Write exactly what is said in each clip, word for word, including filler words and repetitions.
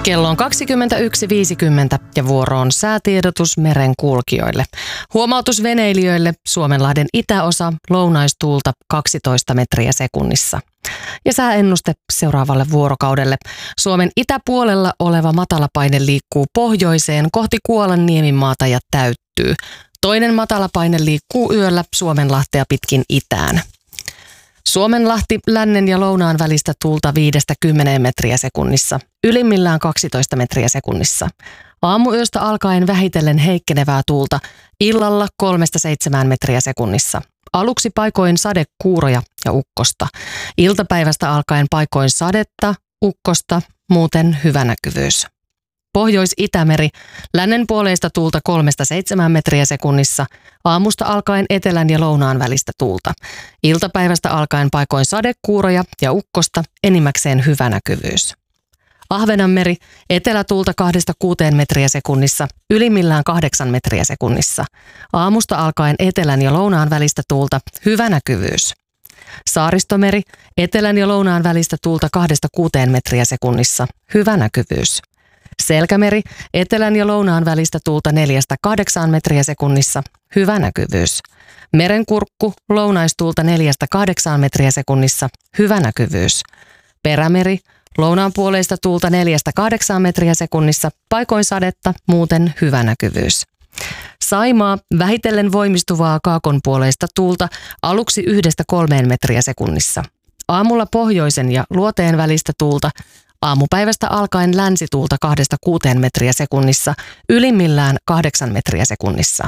Kello on kaksikymmentäyksi viisikymmentä ja vuoro on säätiedotus merenkulkijoille. Huomautus veneilijöille: Suomenlahden itäosa, lounaistuulta kaksitoista metriä sekunnissa. Ja sääennuste seuraavalle vuorokaudelle. Suomen itäpuolella oleva matalapaine liikkuu pohjoiseen kohti Kuolan Nieminmaata ja täyttyy. Toinen matalapaine liikkuu yöllä Suomenlahtea pitkin itään. Suomenlahti lännen ja lounaan välistä tuulta viidestä kymmeneen metriä sekunnissa, ylimmillään kaksitoista metriä sekunnissa. Aamuyöstä alkaen vähitellen heikkenevää tuulta, illalla kolmesta seitsemään metriä sekunnissa. Aluksi paikoin sadekuuroja ja ukkosta. Iltapäivästä alkaen paikoin sadetta, ukkosta, muuten hyvä näkyvyys. Pohjois-Itämeri, lännen puoleista tuulta kolmesta seitsemään metriä sekunnissa, aamusta alkaen etelän ja lounaan välistä tuulta. Iltapäivästä alkaen paikoin sadekuuroja ja ukkosta, enimmäkseen hyvä näkyvyys. Ahvenanmeri, etelätuulta kahdesta kuuteen metriä sekunnissa, ylimmillään kahdeksan metriä sekunnissa. Aamusta alkaen etelän ja lounaan välistä tuulta, hyvä näkyvyys. Saaristomeri, etelän ja lounaan välistä tuulta kahdesta kuuteen metriä sekunnissa, hyvä näkyvyys. Selkämeri, etelän ja lounaan välistä tuulta neljästä kahdeksaan metriä sekunnissa, hyvä näkyvyys. Merenkurkku, lounaistuulta neljästä kahdeksaan metriä sekunnissa, hyvä näkyvyys. Perämeri, lounaan puoleista tuulta neljästä kahdeksaan metriä sekunnissa, paikoin sadetta, muuten hyvä näkyvyys. Saimaa, vähitellen voimistuvaa kaakonpuoleista tuulta, aluksi yhdestä kolmeen metriä sekunnissa. Aamulla pohjoisen ja luoteen välistä tuulta, aamupäivästä alkaen länsituulta kahdesta kuuteen metriä sekunnissa, ylimmillään kahdeksan metriä sekunnissa.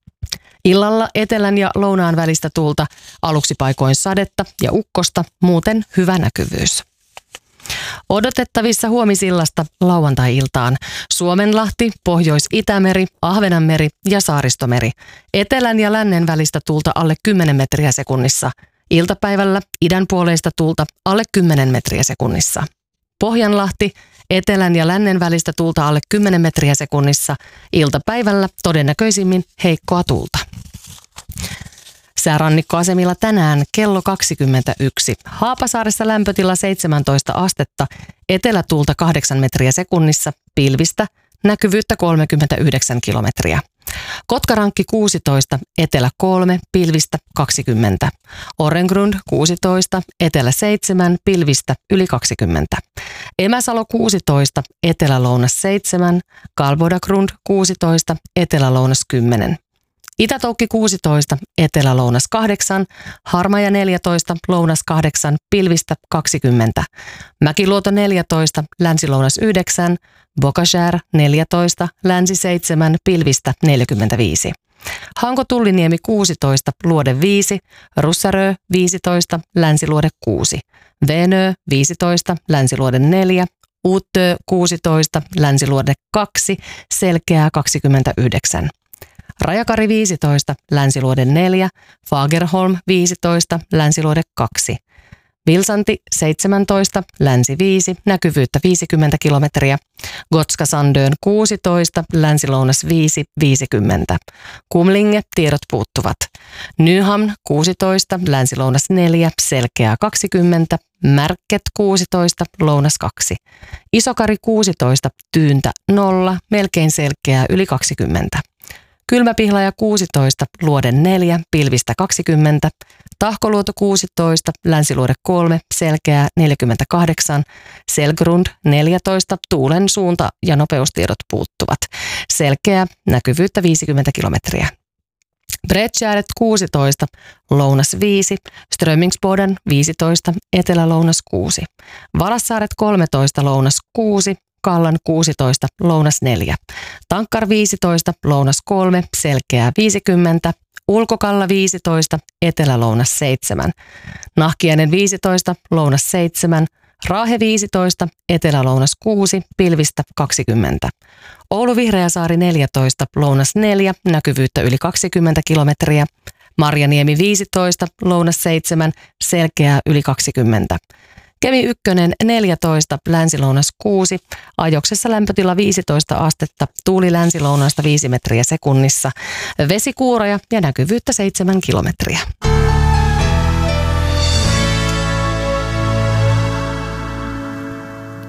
Illalla etelän ja lounaan välistä tuulta, aluksi paikoin sadetta ja ukkosta, muuten hyvä näkyvyys. Odotettavissa huomisillasta lauantai-iltaan: Suomenlahti, Pohjois-Itämeri, Ahvenanmeri ja Saaristomeri. Etelän ja lännen välistä tuulta alle kymmenen metriä sekunnissa. Iltapäivällä idän puoleista tuulta alle kymmenen metriä sekunnissa. Pohjanlahti, etelän ja lännen välistä tuulta alle kymmenen metriä sekunnissa. Iltapäivällä todennäköisimmin heikkoa tuulta. Säärannikkoasemilla tänään kello kaksikymmentäyksi. Haapasaaressa lämpötila seitsemäntoista astetta, etelätuulta kahdeksan metriä sekunnissa, pilvistä, näkyvyyttä kolmekymmentäyhdeksän kilometriä. Kotkarankki kuusitoista, etelä kolme, pilvistä kaksikymmentä. Orengrund kuusitoista, etelä seitsemän, pilvistä yli kaksikymmentä. Emäsalo kuusitoista, etelä-lounas seitsemän, Kalbodagrund kuusitoista, etelä-lounas kymmenen. Itätoukki kuusitoista, etelä-lounas kahdeksan, Harmaja neljätoista, lounas kahdeksan, pilvistä kaksikymmentä. Mäkiluoto neljätoista, länsi-lounas yhdeksän, Bokashär neljätoista, länsi seitsemän, pilvistä neljäkymmentäviisi. Hanko-Tulliniemi kuusitoista, luode viisi, Russarö viisitoista, länsiluode kuusi. Venö viisitoista, länsiluode neljä, Uutö kuusitoista, länsiluode kaksi, Selkeää kaksikymmentäyhdeksän. Rajakari viisitoista, länsiluode neljä, Fagerholm viisitoista, länsiluode kaksi. Vilsanti seitsemäntoista, länsi viisi, näkyvyyttä viisikymmentä kilometriä. Gotska Sandön kuusitoista, länsilounas viisi, viisikymmentä. Kumlinge, tiedot puuttuvat. Nyhamn kuusitoista, länsilounas neljä, Selkeää kaksikymmentä. Märket kuusitoista, lounas kaksi. Isokari kuusitoista, tyyntä nolla, melkein Selkeää yli kaksikymmentä. Kylmäpihlaja kuusitoista, luode neljä, pilvistä kaksikymmentä. Tahkoluoto kuusitoista, länsiluode kolme, Selkeää neljäkymmentäkahdeksan. Selgrund neljätoista, tuulen suunta ja nopeustiedot puuttuvat. Selkeää, näkyvyyttä viisikymmentä kilometriä. Bredtjäret kuusitoista, lounas viisi, Strömingsboden viisitoista, etelä-lounas kuusi. Valassaaret kolmetoista, lounas kuusi, Kallan kuusitoista, lounas neljä. Tankkar viisitoista, lounas kolme, Selkeää viisikymmentä. Ulkokalla viisitoista, etelä-lounas seitsemän. Nahkiainen viisitoista, lounas seitsemän. Raahe viisitoista, etelä-lounas kuusi, pilvistä kaksikymmentä. Oulu Vihreäsaari neljätoista, lounas neljä, näkyvyyttä yli kaksikymmentä kilometriä. Marjaniemi viisitoista, lounas seitsemän, Selkeää yli kaksikymmentä. Kemi ykkönen neljätoista, länsilounas kuusi, ajoksessa lämpötila viisitoista astetta, tuuli länsilounaasta viisi metriä sekunnissa, vesikuuroja ja näkyvyyttä seitsemän kilometriä.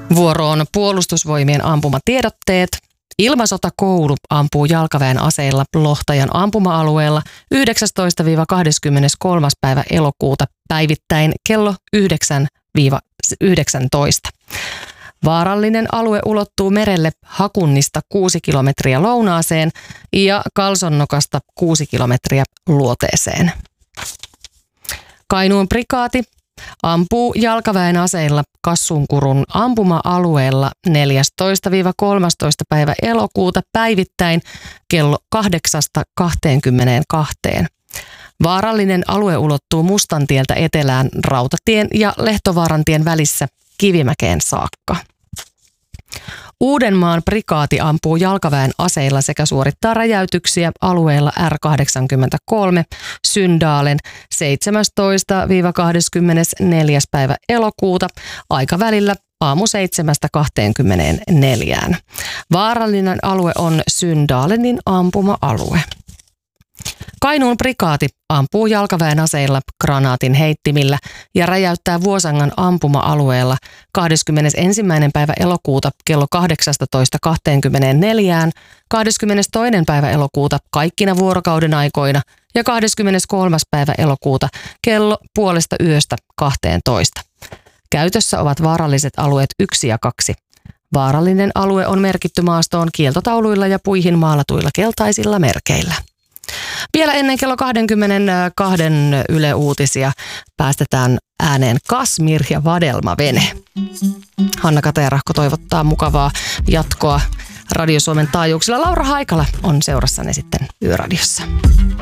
Vuoroon puolustusvoimien ampumatiedotteet. Ilmasotakoulu ampuu jalkaväen aseilla Lohtajan ampuma-alueella yhdeksästoista kahdeskymmeneskolmas päivä elokuuta päivittäin kello yhdeksän yhdeksäntoista. Vaarallinen alue ulottuu merelle Hakunnista kuusi kilometriä lounaaseen ja Kalsonnokasta kuusi kilometriä luoteeseen. Kainuun prikaati ampuu jalkaväen aseilla Kassunkurun ampuma-alueella neljästoista kolmastoista päivä elokuuta päivittäin kello kahdeksasta kahteenkymmeneenkahteen. Vaarallinen alue ulottuu Mustantieltä etelään Rautatien ja Lehtovaarantien välissä Kivimäkeen saakka. Uudenmaan prikaati ampuu jalkaväen aseilla sekä suorittaa räjäytyksiä alueella R kahdeksankymmentäkolme Syndaalen seitsemästoista kahdeskymmenesneljäs päivä elokuuta aikavälillä aamu seitsemästä kahteenkymmeneenneljään. Vaarallinen alue on Syndaalenin ampuma-alue. Kainuun prikaati ampuu jalkaväen aseilla granaatin heittimillä ja räjäyttää Vuosangan ampuma-alueella kahdeskymmenesensimmäinen päivä elokuuta kello kahdeksastatoista kahteenkymmeneenneljään, kahdeskymmenestoinen päivä elokuuta kaikkina vuorokauden aikoina ja kahdeskymmeneskolmas päivä elokuuta kello puolesta yöstä kahteentoista. Käytössä ovat vaaralliset alueet yksi ja kaksi. Vaarallinen alue on merkitty maastoon kieltotauluilla ja puihin maalatuilla keltaisilla merkeillä. Vielä ennen kello kaksikymmentäkaksi Yle Uutisia päästetään ääneen Kasmir ja Vadelma-vene. Hanna Katajärahko toivottaa mukavaa jatkoa Radio Suomen taajuuksilla. Laura Haikala on seurassanne sitten Yöradiossa.